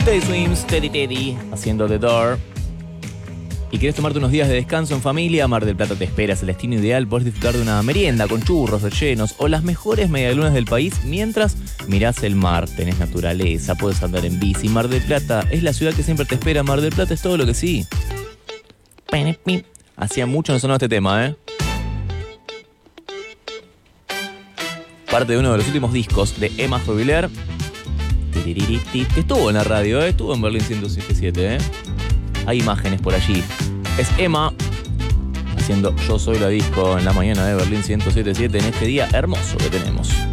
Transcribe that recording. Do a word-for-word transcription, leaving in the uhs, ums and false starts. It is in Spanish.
Teddy Swims, Teddy Teddy, haciendo The Door. Y querés tomarte unos días de descanso en familia, Mar del Plata te espera, es el destino ideal. Podés disfrutar de una merienda con churros rellenos o las mejores medialunas del país mientras mirás el mar. Tenés naturaleza, podés andar en bici. Mar del Plata es la ciudad que siempre te espera. Mar del Plata es todo lo que sí. Hacía mucho no sonaba este tema, ¿eh? Parte de uno de los últimos discos de Emma Jubiler, que estuvo en la radio, ¿eh? Estuvo en Berlín ciento setenta y siete, ¿eh? Hay imágenes por allí. Es Emma haciendo Yo Soy la Disco en la mañana de Berlín ciento setenta y siete en este día hermoso que tenemos.